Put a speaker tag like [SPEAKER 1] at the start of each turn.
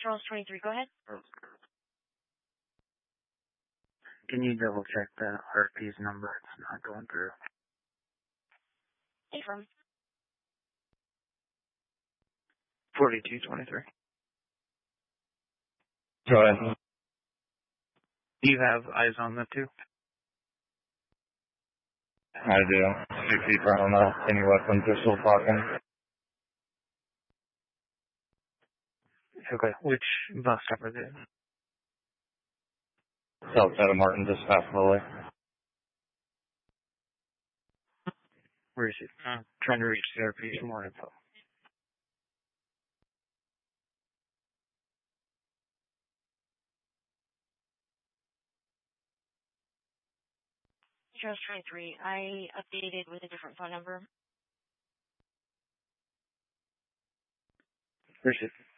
[SPEAKER 1] Charles 23, go ahead.
[SPEAKER 2] Can you double check the RP's number? It's not going through.
[SPEAKER 1] Hey, from
[SPEAKER 2] 4223.
[SPEAKER 3] Go ahead.
[SPEAKER 2] Do you have eyes on the two?
[SPEAKER 3] I do. 60 from any weapons are still talking.
[SPEAKER 2] Okay. Which bus stop are they?
[SPEAKER 3] South side of Martin, just past Lily.
[SPEAKER 2] Where is it? Trying to reach the RP for more info.
[SPEAKER 1] Charles 23. I updated with a different phone number.
[SPEAKER 2] Where is it?